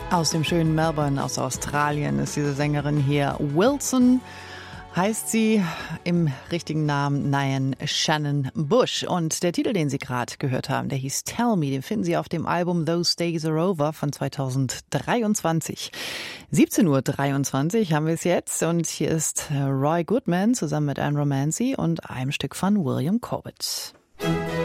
Aus dem schönen Melbourne, aus Australien, ist diese Sängerin hier. Wilson heißt sie, im richtigen Namen Nian Shannon Bush. Und der Titel, den Sie gerade gehört haben, der hieß Tell Me. Den finden Sie auf dem Album Those Days Are Over von 2023. 17:23 Uhr haben wir es jetzt. Und hier ist Roy Goodman zusammen mit Anne Romancy und einem Stück von William Corbett.